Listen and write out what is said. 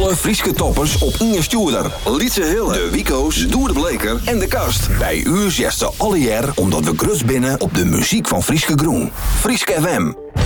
Alle Frieske toppers op Inge Stuurder. Lietse Hille, de Wico's, Doer de Bleker en de Kast. Bij u zegt ze alle jaar omdat we grus binnen op de muziek van Frieske Groen. Frieske FM.